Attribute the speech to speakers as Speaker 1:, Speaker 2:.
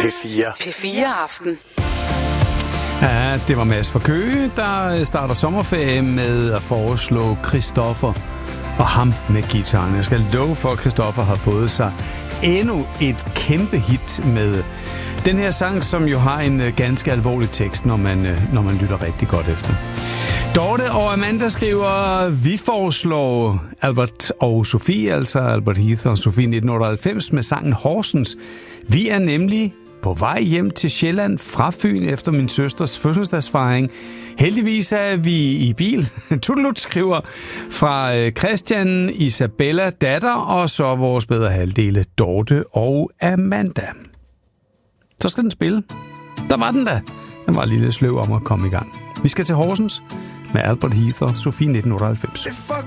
Speaker 1: P4-aften.
Speaker 2: Ja, det var Mads fra Køge, der starter sommerferie med at foreslå Christoffer og ham med guitaren. Jeg skal love for, at Christoffer har fået sig endnu et kæmpe hit med den her sang, som jo har en ganske alvorlig tekst, når man lytter rigtig godt efter. Dorte og Amanda skriver, vi foreslår Albert og Sofie, altså Albert Heath og Sofie 1998 med sangen Horsens. Vi er nemlig på vej hjem til Sjælland fra Fyn efter min søsters fødselsdagsfejring. Heldigvis er vi i bil. Tudelut skriver fra Christian, Isabella, datter og så vores bedre halvdele Dorte og Amanda. Så skal den spille. Der var den da. Den var lige lidt sløv om at komme i gang. Vi skal til Horsens med Albert Heath og Sofie 1998.